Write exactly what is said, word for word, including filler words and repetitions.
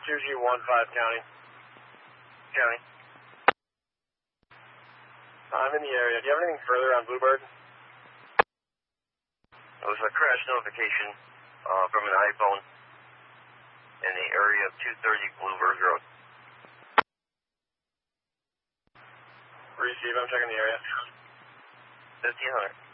two G one five County. County. I'm in the area. Do you have anything further on Bluebird? It was a crash notification uh, from an iPhone in the area of two thirty Bluebird Road. Receive, I'm checking the area. fifteen hundred.